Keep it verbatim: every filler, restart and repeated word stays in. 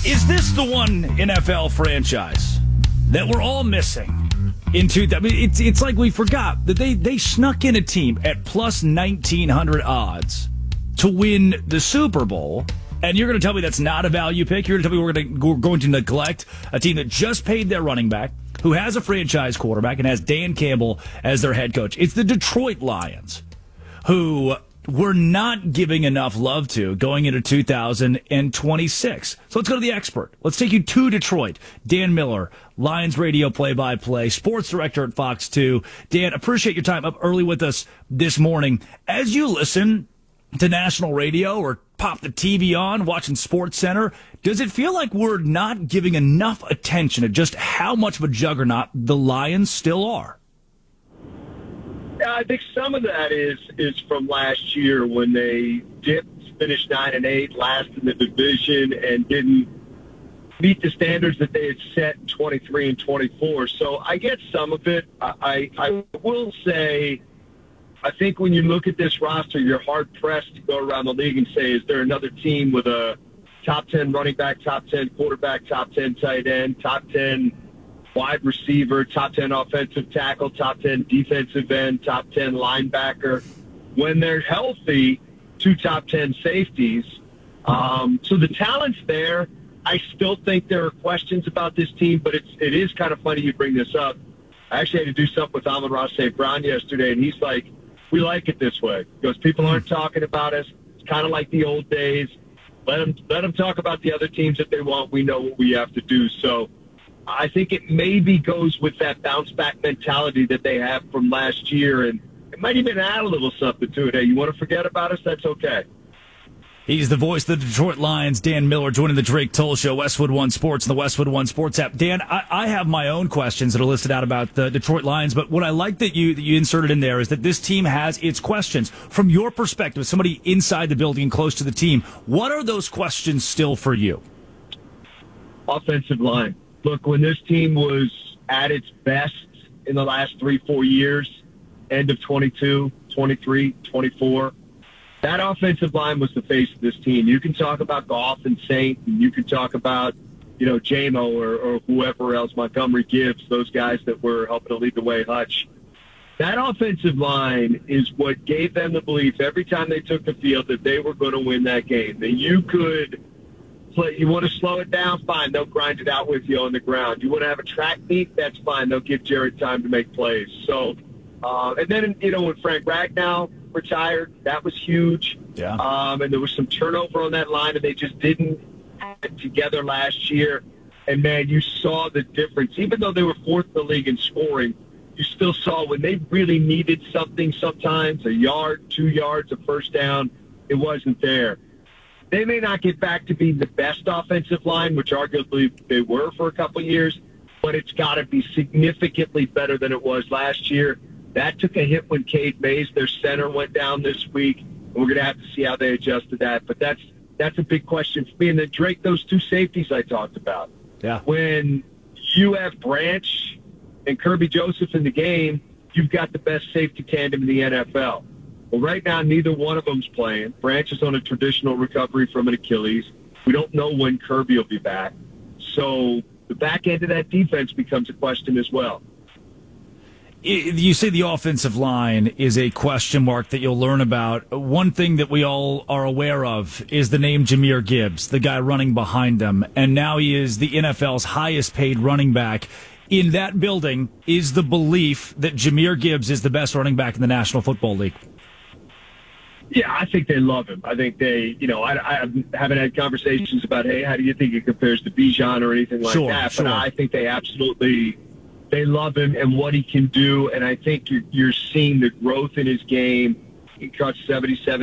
Is this the one N F L franchise that we're all missing? Into I mean, it's it's like we forgot that they they snuck in a team at plus nineteen hundred odds to win the Super Bowl, and you're going to tell me that's not a value pick? You're going to tell me we're going to we're going to neglect a team that just paid their running back, who has a franchise quarterback and has Dan Campbell as their head coach? It's the Detroit Lions, who we're not giving enough love to going into two thousand twenty-six. So let's go to the expert. Let's take you to Detroit. Dan Miller, Lions radio play-by-play, sports director at Fox two. Dan, appreciate your time up early with us this morning. As you listen to national radio or pop the T V on, watching Sports Center, does it feel like we're not giving enough attention to just how much of a juggernaut the Lions still are? I think some of that is is from last year when they dipped, finished nine and eight, last in the division, and didn't meet the standards that they had set in twenty-three and twenty-four. So I get some of it. I, I will say, I think when you look at this roster, you're hard pressed to go around the league and say, is there another team with a top ten running back, top ten quarterback, top ten tight end, top ten wide receiver, top ten offensive tackle, top ten defensive end, top ten linebacker. When they're healthy, two top ten safeties. Um, so the talent's there. I still think there are questions about this team, but it's, it is kind of funny you bring this up. I actually had to do something with Amon-Ra Saint Brown yesterday, and he's like, we like it this way. Because people aren't talking about us. It's kind of like the old days. Let them, let them talk about the other teams that they want. We know what we have to do. So I think it maybe goes with that bounce-back mentality that they have from last year, and it might even add a little something to it. Hey, you want to forget about us? That's okay. He's the voice of the Detroit Lions, Dan Miller, joining the Drake Toll Show, Westwood One Sports, and the Westwood One Sports app. Dan, I, I have my own questions that are listed out about the Detroit Lions, but what I like that you that you inserted in there is that this team has its questions. From your perspective, somebody inside the building and close to the team, what are those questions still for you? Offensive line. Look, when this team was at its best in the last three, four years, end of twenty-two, twenty-three, twenty-four, that offensive line was the face of this team. You can talk about Goff and Saint, and you can talk about, you know, J M O or, or whoever else, Montgomery Gibbs, those guys that were helping to lead the way, Hutch. That offensive line is what gave them the belief every time they took the field that they were going to win that game, that you could play. You want to slow it down? Fine. They'll grind it out with you on the ground. You want to have a track meet? That's fine. They'll give Jared time to make plays. So, uh, and then, you know, when Frank Ragnow retired, that was huge. Yeah. Um, and there was some turnover on that line, and they just didn't have it together last year. And, man, you saw the difference. Even though they were fourth in the league in scoring, you still saw when they really needed something sometimes, a yard, two yards, a first down, it wasn't there. They may not get back to being the best offensive line, which arguably they were for a couple of years, but it's got to be significantly better than it was last year. That took a hit when Cade Mays, their center, went down this week, and we're going to have to see how they adjust to that. But that's that's a big question for me. And then Drake, those two safeties I talked about. Yeah. When you have Branch and Kirby Joseph in the game, you've got the best safety tandem in the N F L. Well, right now, neither one of them's playing. Branch is on a traditional recovery from an Achilles. We don't know when Kirby will be back. So the back end of that defense becomes a question as well. You say the offensive line is a question mark that you'll learn about. One thing that we all are aware of is the name Jahmyr Gibbs, the guy running behind them. And now he is the N F L's highest paid running back. In that building is the belief that Jahmyr Gibbs is the best running back in the National Football League. Yeah, I think they love him. I think they, you know, I, I haven't had conversations about, hey, how do you think it compares to Bijan or anything like sure, that? Sure. But I think they absolutely, they love him and what he can do. And I think you're, you're seeing the growth in his game. He caught seventy-seven